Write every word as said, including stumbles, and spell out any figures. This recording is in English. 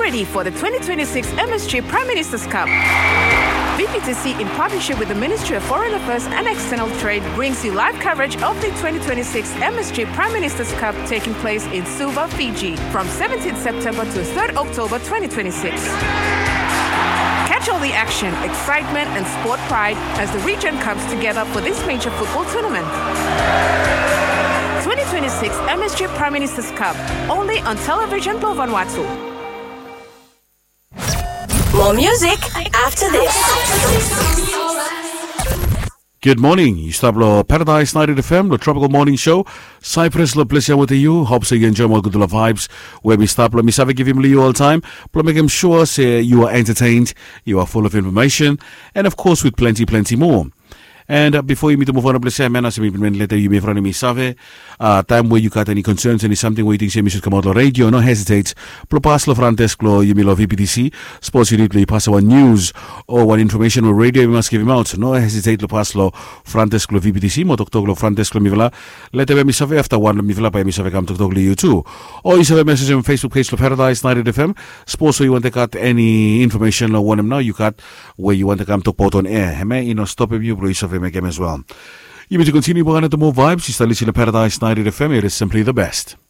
ready for the twenty twenty-six M S G Prime Minister's Cup. V P T C, in partnership with the Ministry of Foreign Affairs and External Trade, brings you live coverage of the twenty twenty-six M S G Prime Minister's Cup taking place in Suva, Fiji, from seventeenth September to third October twenty twenty-six. Catch all the action, excitement, and sport pride as the region comes together for this major football tournament. twenty twenty-six M S G Prime Minister's Cup, only on television Vanuatu. More music after this. Good morning. You stablo Paradise ninety F M, the Tropical Morning Show. Cyprus lo pleasure with you. Hope so you enjoy more good vibes. Where we stablo mi save give him you all the time. But make him sure say you are entertained, you are full of information, and of course with plenty, plenty more. And uh, before you meet to move on, please say, man, as you later, you may friend me save. Uh, time where you got any concerns, any something where you think say, me should come out on radio, no hesitate. Propaslo Frantesclo, you may love V P T C. Suppose you need to pass one news or one information on radio, you must give him out. No hesitate, Propaslo Frantesclo V P T C, Motoctoglo Frantesclo Mivela. Later, me save after one, Mivela by me save come to talk to you too. Or you save a message on Facebook page of Paradise ninety F M. Suppose you want to cut any information or want him now, you cut where you want to come to put on air. He may, you know, stop him, you, bro, again as well. You need to continue on to more vibes. You start listening to Paradise ninety F M. It is simply the best.